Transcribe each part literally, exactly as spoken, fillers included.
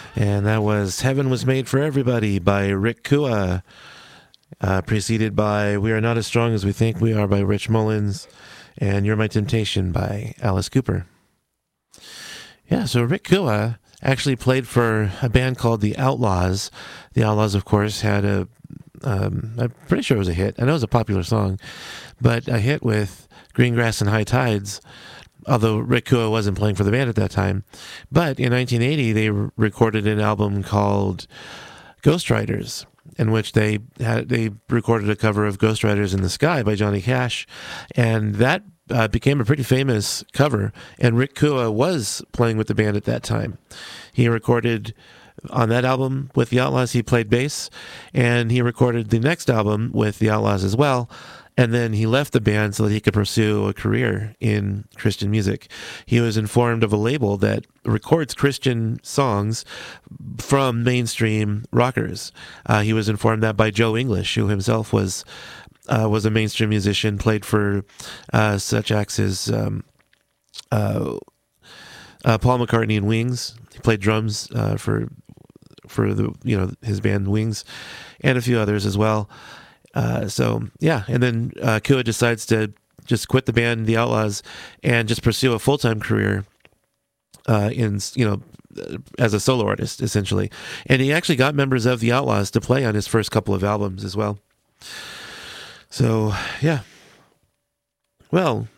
And that was Heaven Was Made for Everybody by Rick Kua, uh, preceded by We Are Not As Strong As We Think We Are by Rich Mullins, and You're My Temptation by Alice Cooper. Yeah, so Rick Kua actually played for a band called The Outlaws. The Outlaws, of course, had a, um, I'm pretty sure it was a hit. I know it was a popular song, but a hit with Green Grass and High Tides, although Rick Kua wasn't playing for the band at that time. But in nineteen eighty, they re- recorded an album called Ghost Riders, in which they had they recorded a cover of Ghost Riders in the Sky by Johnny Cash, and that uh, became a pretty famous cover, and Rick Kua was playing with the band at that time. He recorded on that album with the Outlaws, he played bass, and he recorded the next album with the Outlaws as well. And then he left the band so that he could pursue a career in Christian music. He was informed of a label that records Christian songs from mainstream rockers. Uh, he was informed that by Joe English, who himself was uh, was a mainstream musician, played for uh, such acts as um, uh, uh, Paul McCartney and Wings. He played drums uh, for for the you know his band Wings, and a few others as well. Uh, so yeah, and then uh, Kua decides to just quit the band, the Outlaws, and just pursue a full-time career uh, in you know as a solo artist, essentially. And he actually got members of the Outlaws to play on his first couple of albums as well. So yeah, well,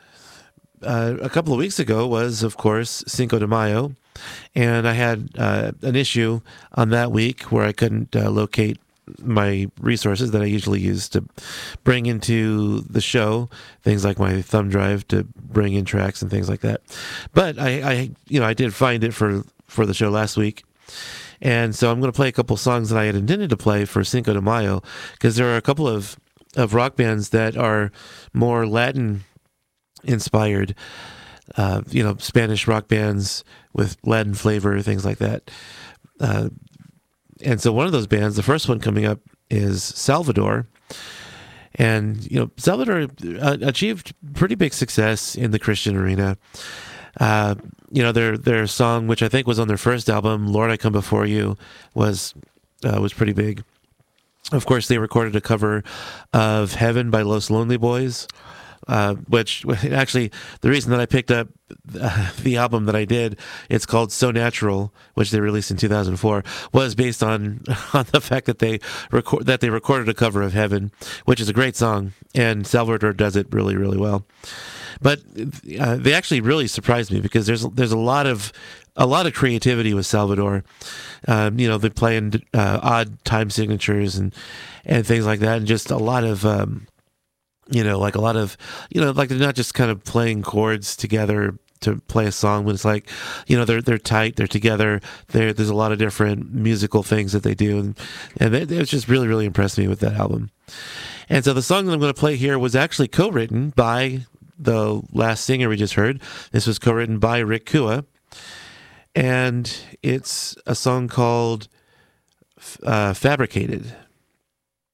uh, a couple of weeks ago was, of course, Cinco de Mayo, and I had uh, an issue on that week where I couldn't uh, locate my resources that I usually use to bring into the show, things like my thumb drive to bring in tracks and things like that. But I, I you know, I did find it for, for the show last week. And so I'm going to play a couple songs that I had intended to play for Cinco de Mayo, because there are a couple of, of rock bands that are more Latin inspired, uh, you know, Spanish rock bands with Latin flavor, things like that. Uh, And so one of those bands, the first one coming up, is Salvador. And, you know, Salvador uh, achieved pretty big success in the Christian arena. Uh, you know, their their song, which I think was on their first album, Lord, I Come Before You, was uh, was pretty big. Of course, they recorded a cover of Heaven by Los Lonely Boys, uh, which actually, the reason that I picked up uh, the album that I did, it's called So Natural, which they released in two thousand four, was based on on the fact that they record that they recorded a cover of Heaven, which is a great song, and Salvador does it really, really well. But uh, they actually really surprised me, because there's there's a lot of a lot of creativity with Salvador. Um, you know, they play in uh, odd time signatures and and things like that, and just a lot of um, you know, like a lot of you know, like they're not just kind of playing chords together to play a song, but it's like, you know, they're they're tight, they're together. There, there's a lot of different musical things that they do, and and it, it just really, really impressed me with that album. And so the song that I'm going to play here was actually co-written by the last singer we just heard. This was co-written by Rick Kua, and it's a song called uh, Fabricated.